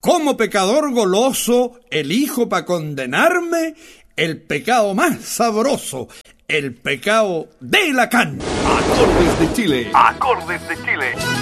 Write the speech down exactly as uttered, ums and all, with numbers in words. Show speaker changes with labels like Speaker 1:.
Speaker 1: Como pecador goloso, elijo para condenarme el pecado más sabroso, el pecado de la carne.
Speaker 2: Acordes de Chile.
Speaker 3: Acordes de Chile.